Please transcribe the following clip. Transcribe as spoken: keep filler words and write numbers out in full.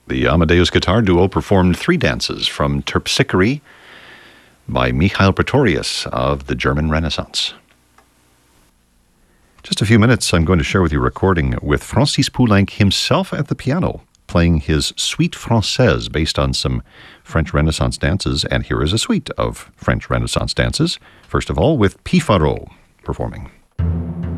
The Amadeus Guitar Duo performed three dances from Terpsichore by Michael Pretorius of the German Renaissance. Just a few minutes, I'm going to share with you a recording with Francis Poulenc himself at the piano, playing his Suite Française based on some French Renaissance dances, and here is a suite of French Renaissance dances, first of all with Piffaro performing.